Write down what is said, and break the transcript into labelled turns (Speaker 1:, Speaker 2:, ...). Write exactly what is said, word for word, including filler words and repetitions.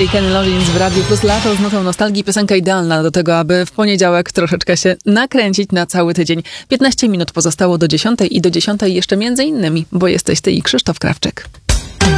Speaker 1: czyli Kenny Loggins w Radiu Plus. Lato z notą nostalgii, piosenka idealna do tego, aby w poniedziałek troszeczkę się nakręcić na cały tydzień. piętnaście minut pozostało do dziesiątej i do dziesiątej jeszcze między innymi, bo jesteś ty i Krzysztof Krawczyk.